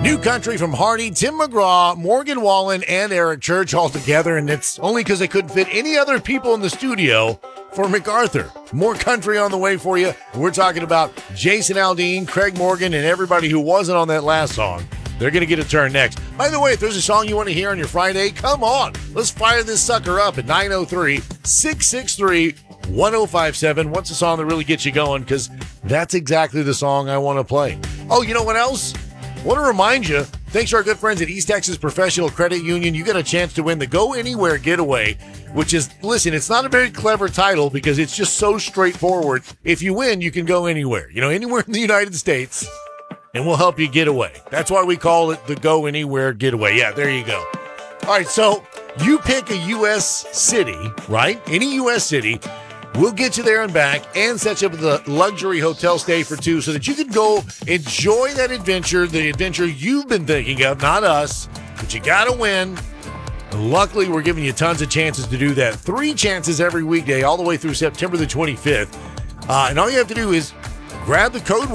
New country from Hardy, Tim McGraw, Morgan Wallen, and Eric Church all together, and it's only because they couldn't fit any other people in the studio for MacArthur. More country on the way for you. We're talking about Jason Aldean, Craig Morgan, and everybody who wasn't on that last song. They're going to get a turn next. By the way, if there's a song you want to hear on your Friday, come on. Let's fire this sucker up at 903-663-1057. What's a song that really gets you going? Because that's exactly the song I want to play. Oh, you know what else? I want to remind you, thanks to our good friends at East Texas Professional Credit Union, you got a chance to win the Go Anywhere Getaway, which is, listen, it's not a very clever title because it's just so straightforward. If you win, you can go anywhere, anywhere in the United States, and we'll help you get away. That's why we call it the Go Anywhere Getaway. Yeah, there you go. All right, so you pick a U.S. city, right? Any U.S. city. We'll get you there and back and set you up with a luxury hotel stay for two so that you can go enjoy that adventure, the adventure you've been thinking of, not us, but you got to win. And luckily, we're giving you tons of chances to do that. 3 chances every weekday all the way through September the 25th. And all you have to do is grab the code